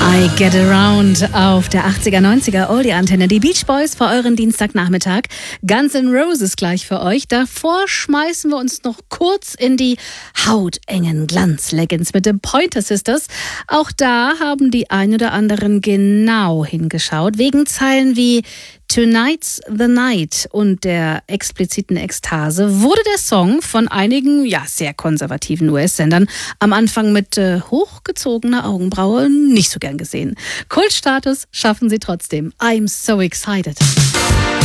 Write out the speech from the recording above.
I Get Around auf der 80er, 90er Oldie-Antenne. Die Beach Boys für euren Dienstagnachmittag. Guns N' Roses gleich für euch. Davor schmeißen wir uns noch kurz in die hautengen Glanzleggings mit den Pointer Sisters. Auch da haben die ein oder anderen genau hingeschaut. Wegen Zeilen wie Tonight's the Night und der expliziten Ekstase wurde der Song von einigen, sehr konservativen US-Sendern am Anfang mit hochgezogener Augenbraue nicht so gern gesehen. Kultstatus schaffen sie trotzdem. I'm so excited.